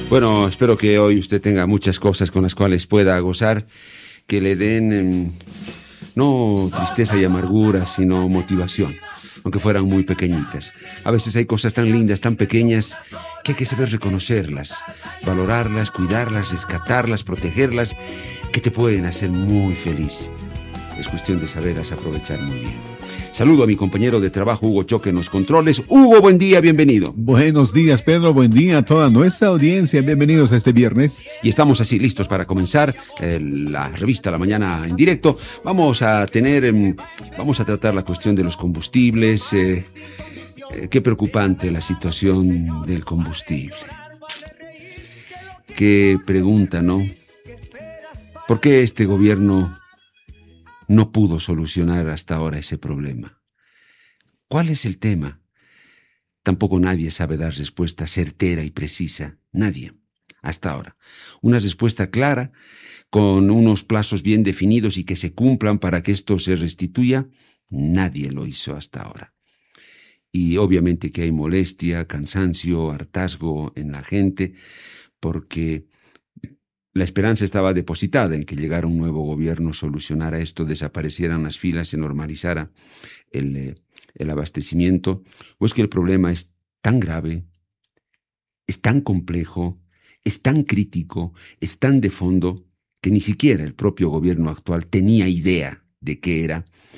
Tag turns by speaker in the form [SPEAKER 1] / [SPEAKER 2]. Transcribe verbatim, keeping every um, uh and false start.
[SPEAKER 1] Bueno, espero que hoy usted tenga muchas cosas con las cuales pueda gozar, que le den eh, no tristeza y amargura, sino motivación, aunque fueran muy pequeñitas. A veces hay cosas tan lindas, tan pequeñas, que hay que saber reconocerlas, valorarlas, cuidarlas, rescatarlas, protegerlas, que te pueden hacer muy feliz. Es cuestión de saberlas aprovechar muy bien. Saludo a mi compañero de trabajo, Hugo Choque, en los controles. Hugo, buen día, bienvenido.
[SPEAKER 2] Buenos días, Pedro, buen día a toda nuestra audiencia. Bienvenidos a este viernes.
[SPEAKER 1] Y estamos así listos para comenzar eh, la revista La Mañana en directo. Vamos a tener, eh, vamos a tratar la cuestión de los combustibles. Eh, eh, qué preocupante la situación del combustible. Qué pregunta, ¿no? ¿Por qué este gobierno no pudo solucionar hasta ahora ese problema? ¿Cuál es el tema? Tampoco nadie sabe dar respuesta certera y precisa. Nadie, hasta ahora. Una respuesta clara, con unos plazos bien definidos y que se cumplan para que esto se restituya, nadie lo hizo hasta ahora. Y obviamente que hay molestia, cansancio, hartazgo en la gente, porque la esperanza estaba depositada en que llegara un nuevo gobierno, solucionara esto, desaparecieran las filas, se normalizara el, el abastecimiento. O es que el problema es tan grave, es tan complejo, es tan crítico, es tan de fondo, que ni siquiera el propio gobierno actual tenía idea de qué era